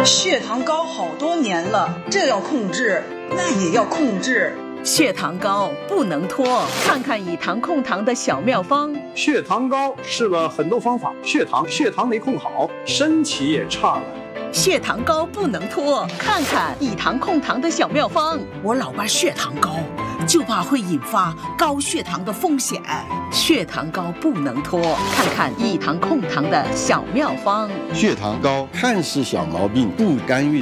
血糖高好多年了，这要控制，那也要控制。 血糖高不能拖，看看以糖控糖的小妙方。 血糖高试了很多方法，血糖没控好，身体也差了。 血糖高不能拖，看看以糖控糖的小妙方。 我老爸血糖高，就怕会引发高血糖的风险。 血糖高不能拖，看看以糖控糖的小妙方。 血糖高看似小毛病，不干预。